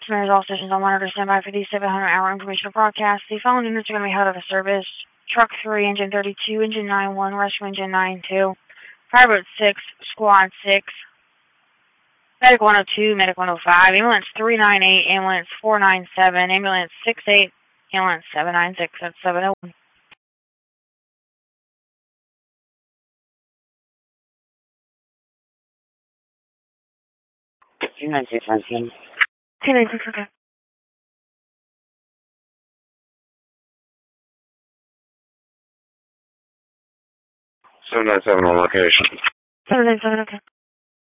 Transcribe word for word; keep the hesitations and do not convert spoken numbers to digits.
Customers, all stations on monitor standby for the seven hundred hour informational broadcast. The following units are going to be held out of service. Truck three, engine thirty-two, engine nine one, rescue engine nine two, Fireboat six, squad six, medic one oh two, medic one oh five, ambulance three nine eight, ambulance four nine seven, ambulance six eight, ambulance seven nine six, that's seven oh one. two nine six, one. two nine six, okay. seven nine seven on location. seven nine seven, okay.